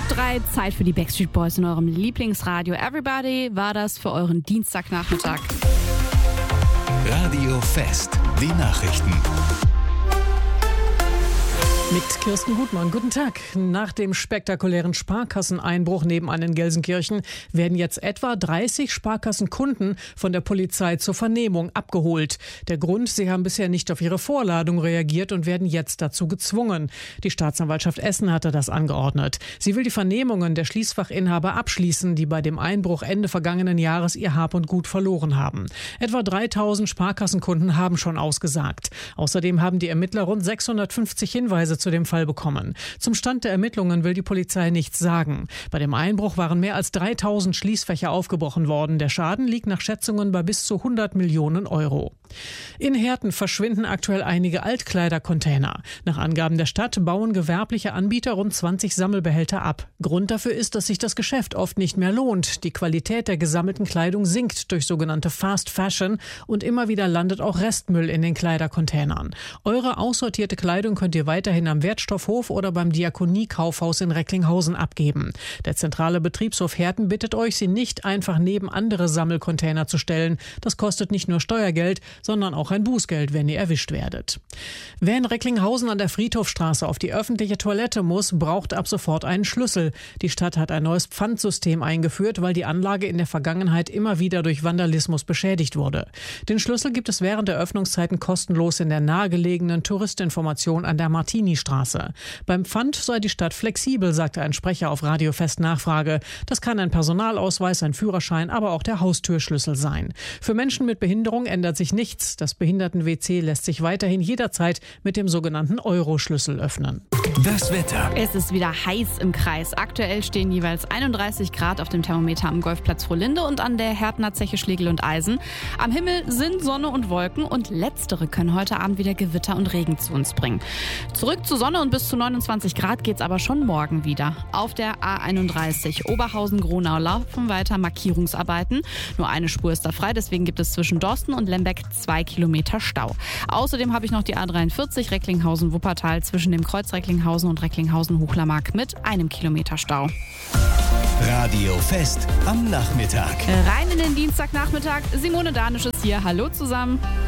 3, Zeit für die Backstreet Boys in eurem Lieblingsradio. Everybody war das für euren Dienstagnachmittag. Radio Fest, die Nachrichten. Mit Kirsten Gutmann. Guten Tag. Nach dem spektakulären Sparkasseneinbruch nebenan in Gelsenkirchen werden jetzt etwa 30 Sparkassenkunden von der Polizei zur Vernehmung abgeholt. Der Grund: Sie haben bisher nicht auf ihre Vorladung reagiert und werden jetzt dazu gezwungen. Die Staatsanwaltschaft Essen hatte das angeordnet. Sie will die Vernehmungen der Schließfachinhaber abschließen, die bei dem Einbruch Ende vergangenen Jahres ihr Hab und Gut verloren haben. Etwa 3000 Sparkassenkunden haben schon ausgesagt. Außerdem haben die Ermittler rund 650 Hinweise zu dem Fall bekommen. Zum Stand der Ermittlungen will die Polizei nichts sagen. Bei dem Einbruch waren mehr als 3000 Schließfächer aufgebrochen worden. Der Schaden liegt nach Schätzungen bei bis zu 100 Millionen Euro. In Herten verschwinden aktuell einige Altkleidercontainer. Nach Angaben der Stadt bauen gewerbliche Anbieter rund 20 Sammelbehälter ab. Grund dafür ist, dass sich das Geschäft oft nicht mehr lohnt. Die Qualität der gesammelten Kleidung sinkt durch sogenannte Fast Fashion und immer wieder landet auch Restmüll in den Kleidercontainern. Eure aussortierte Kleidung könnt ihr weiterhin am Wertstoffhof oder beim Diakonie-Kaufhaus in Recklinghausen abgeben. Der zentrale Betriebshof Herten bittet euch, sie nicht einfach neben andere Sammelcontainer zu stellen. Das kostet nicht nur Steuergeld, sondern auch ein Bußgeld, wenn ihr erwischt werdet. Wer in Recklinghausen an der Friedhofstraße auf die öffentliche Toilette muss, braucht ab sofort einen Schlüssel. Die Stadt hat ein neues Pfandsystem eingeführt, weil die Anlage in der Vergangenheit immer wieder durch Vandalismus beschädigt wurde. Den Schlüssel gibt es während der Öffnungszeiten kostenlos in der nahegelegenen Touristinformation an der Martini-Straße. Beim Pfand sei die Stadt flexibel, sagte ein Sprecher auf Radio Fest Nachfrage. Das kann ein Personalausweis, ein Führerschein, aber auch der Haustürschlüssel sein. Für Menschen mit Behinderung ändert sich nichts. Das Behinderten-WC lässt sich weiterhin jederzeit mit dem sogenannten Euro-Schlüssel öffnen. Das Wetter. Es ist wieder heiß im Kreis. Aktuell stehen jeweils 31 Grad auf dem Thermometer am Golfplatz Frohlinde und an der Härtner Zeche Schlegel und Eisen. Am Himmel sind Sonne und Wolken und letztere können heute Abend wieder Gewitter und Regen zu uns bringen. Zurück zur Sonne und bis zu 29 Grad geht's aber schon morgen wieder. Auf der A31 Oberhausen-Gronau laufen weiter Markierungsarbeiten. Nur eine Spur ist da frei, deswegen gibt es zwischen Dorsten und Lembeck 2 Kilometer Stau. Außerdem habe ich noch die A43 Recklinghausen-Wuppertal zwischen dem Kreuz Recklinghausen und Recklinghausen-Hochlermark mit 1 Kilometer Stau. Radio Fest am Nachmittag. Rein in den Dienstagnachmittag. Simone Danisch ist hier. Hallo zusammen.